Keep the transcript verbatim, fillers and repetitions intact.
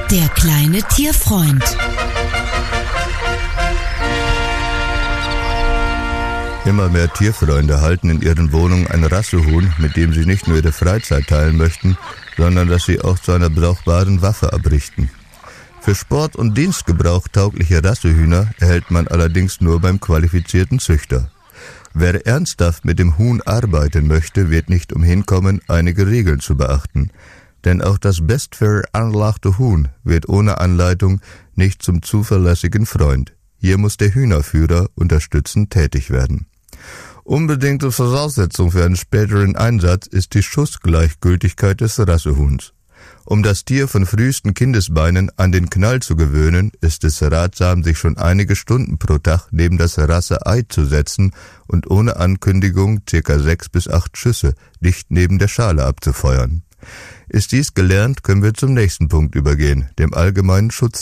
Der kleine Tierfreund. Immer mehr Tierfreunde halten in ihren Wohnungen ein Rassehuhn, mit dem sie nicht nur ihre Freizeit teilen möchten, sondern das sie auch zu einer brauchbaren Waffe abrichten. Für Sport- und Dienstgebrauch taugliche Rassehühner erhält man allerdings nur beim qualifizierten Züchter. Wer ernsthaft mit dem Huhn arbeiten möchte, wird nicht umhin kommen, einige Regeln zu beachten. Denn auch das bestveranlagte Huhn wird ohne Anleitung nicht zum zuverlässigen Freund. Hier muss der Hühnerführer unterstützend tätig werden. Unbedingte Voraussetzung für einen späteren Einsatz ist die Schussgleichgültigkeit des Rassehuhns. Um das Tier von frühesten Kindesbeinen an den Knall zu gewöhnen, ist es ratsam, sich schon einige Stunden pro Tag neben das Rasseei zu setzen und ohne Ankündigung circa sechs bis acht Schüsse dicht neben der Schale abzufeuern. Ist dies gelernt, können wir zum nächsten Punkt übergehen, dem allgemeinen Schutz